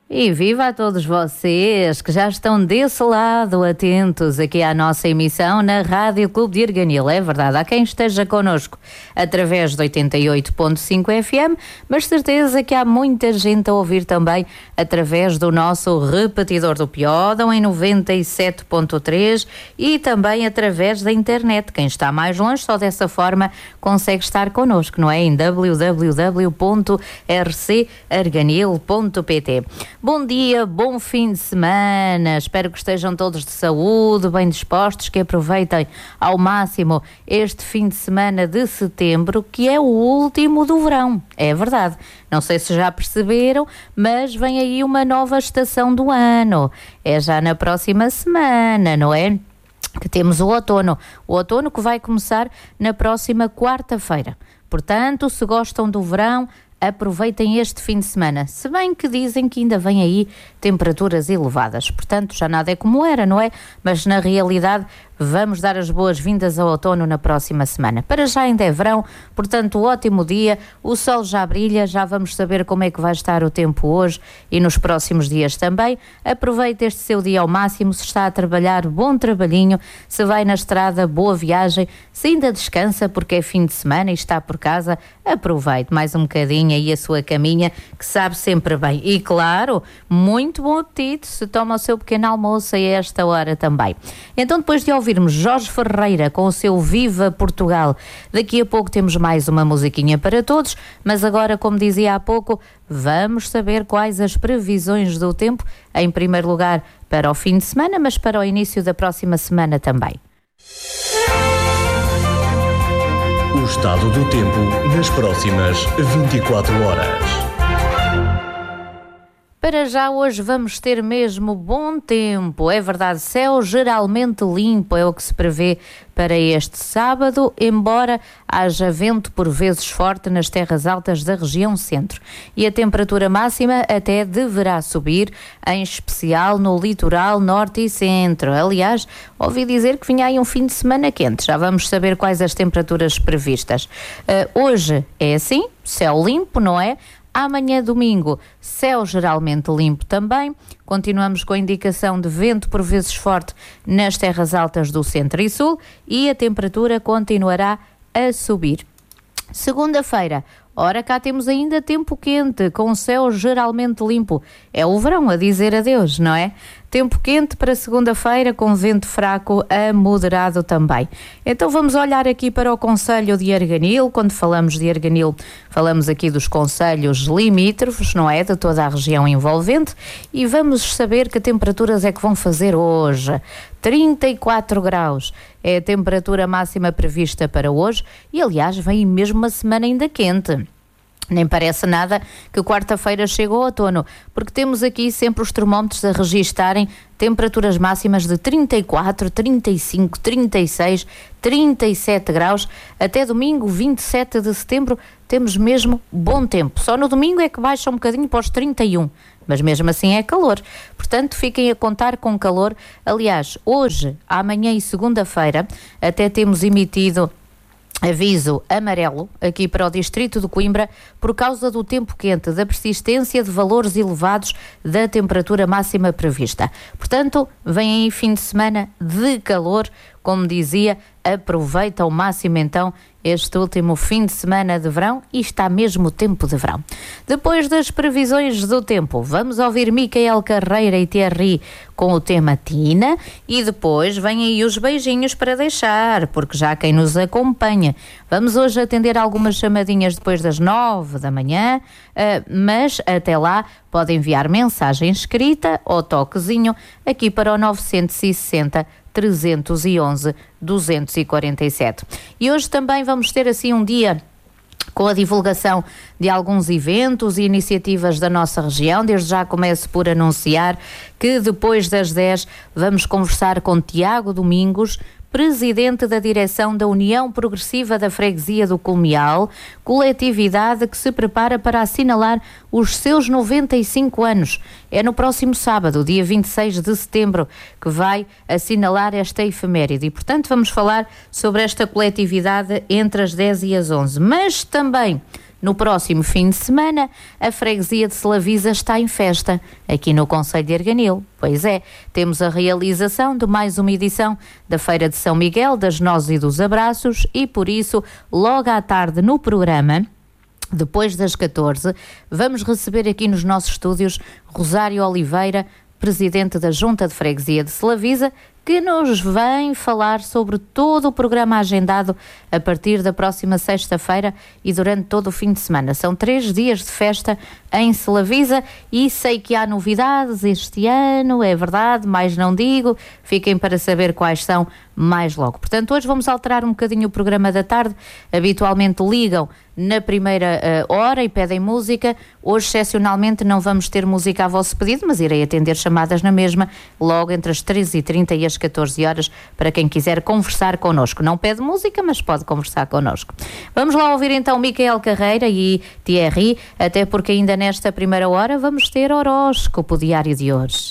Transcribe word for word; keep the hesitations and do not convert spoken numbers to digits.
E viva a todos vocês que já estão desse lado atentos aqui à nossa emissão na Rádio Clube de Arganil. É verdade, há quem esteja connosco através de oitenta e oito ponto cinco F M, mas certeza que há muita gente a ouvir também através do nosso repetidor do Piódão em noventa e sete ponto três e também através da internet. Quem está mais longe só dessa forma consegue estar connosco, não é? Em w w w ponto r c arganil ponto p t. Bom dia, bom fim de semana, espero que estejam todos de saúde, bem dispostos, que aproveitem ao máximo este fim de semana de setembro, que é o último do verão, é verdade. Não sei se já perceberam, mas vem aí uma nova estação do ano, é já na próxima semana, não é? Que temos o outono, o outono que vai começar na próxima quarta-feira. Portanto, se gostam do verão, aproveitem este fim de semana, se bem que dizem que ainda vem aí temperaturas elevadas, portanto já nada é como era, não é? Mas na realidade vamos dar as boas-vindas ao outono na próxima semana. Para já ainda é verão, portanto ótimo dia, o sol já brilha, já vamos saber como é que vai estar o tempo hoje e nos próximos dias também. Aproveite este seu dia ao máximo, se está a trabalhar, bom trabalhinho, se vai na estrada, boa viagem, se ainda descansa porque é fim de semana e está por casa, aproveite mais um bocadinho aí a sua caminha, que sabe sempre bem. E claro, muito bom apetite se toma o seu pequeno almoço a esta hora também. Então, depois de ouvirmos Jorge Ferreira com o seu Viva Portugal, daqui a pouco temos mais uma musiquinha para todos, mas agora, como dizia há pouco, vamos saber quais as previsões do tempo, em primeiro lugar para o fim de semana, mas para o início da próxima semana também. O estado do tempo nas próximas vinte e quatro horas. Para já hoje vamos ter mesmo bom tempo, é verdade, céu geralmente limpo, é o que se prevê para este sábado, embora haja vento por vezes forte nas terras altas da região centro. E a temperatura máxima até deverá subir, em especial no litoral norte e centro. Aliás, ouvi dizer que vinha aí um fim de semana quente, já vamos saber quais as temperaturas previstas. Uh, hoje é assim, céu limpo, não é? Amanhã, domingo, céu geralmente limpo também. Continuamos com a indicação de vento por vezes forte nas terras altas do centro e sul e a temperatura continuará a subir. Segunda-feira, ora cá temos ainda tempo quente, com céu geralmente limpo. É o verão a dizer adeus, não é? Tempo quente para segunda-feira, com vento fraco a moderado também. Então vamos olhar aqui para o concelho de Arganil. Quando falamos de Arganil, falamos aqui dos concelhos limítrofes, não é? De toda a região envolvente. E vamos saber que temperaturas é que vão fazer hoje. trinta e quatro graus é a temperatura máxima prevista para hoje. E aliás, vem mesmo uma semana ainda quente. Nem parece nada que quarta-feira chegue ao outono, porque temos aqui sempre os termómetros a registarem temperaturas máximas de trinta e quatro, trinta e cinco, trinta e seis, trinta e sete graus. Até domingo, vinte e sete de setembro, temos mesmo bom tempo. Só no domingo é que baixa um bocadinho para os trinta e um, mas mesmo assim é calor. Portanto, fiquem a contar com calor. Aliás, hoje, amanhã e segunda-feira, até temos emitido aviso amarelo aqui para o distrito de Coimbra por causa do tempo quente, da persistência de valores elevados da temperatura máxima prevista. Portanto, vem aí fim de semana de calor, como dizia, aproveita ao máximo então este último fim de semana de verão e está mesmo tempo de verão. Depois das previsões do tempo, vamos ouvir Micael Carreira e Thierry com o tema Tina e depois vêm aí os beijinhos para deixar, porque já há quem nos acompanha. Vamos hoje atender algumas chamadinhas depois das nove da manhã, mas até lá pode enviar mensagem escrita ou toquezinho aqui para o novecentos e sessenta, trezentos e onze, duzentos e quarenta e sete. E hoje também vamos ter assim um dia com a divulgação de alguns eventos e iniciativas da nossa região. Desde já começo por anunciar que depois das dez vamos conversar com Tiago Domingos, presidente da direção da União Progressiva da Freguesia do Culmial, coletividade que se prepara para assinalar os seus noventa e cinco anos. É no próximo sábado, dia vinte e seis de setembro, que vai assinalar esta efeméride. E, portanto, vamos falar sobre esta coletividade entre as dez e as onze. Mas também No próximo fim de semana, a freguesia de Selavisa está em festa, aqui no concelho de Arganil. Pois é, temos a realização de mais uma edição da Feira de São Miguel, das Nozes e dos Abraços, e por isso, logo à tarde no programa, depois das catorze, vamos receber aqui nos nossos estúdios Rosário Oliveira, presidente da Junta de Freguesia de Selavisa, que nos vem falar sobre todo o programa agendado a partir da próxima sexta-feira e durante todo o fim de semana. São três dias de festa em Selavisa e sei que há novidades este ano, é verdade, mais não digo, fiquem para saber quais são mais logo. Portanto, hoje vamos alterar um bocadinho o programa da tarde, habitualmente ligam na primeira uh, hora e pedem música. Hoje, excepcionalmente, não vamos ter música a vosso pedido, mas irei atender chamadas na mesma, logo entre as treze e trinta e as catorze horas, para quem quiser conversar connosco. Não pede música, mas pode conversar connosco. Vamos lá ouvir então Micael Carreira e Thierry, até porque ainda nesta primeira hora vamos ter horóscopo diário de hoje.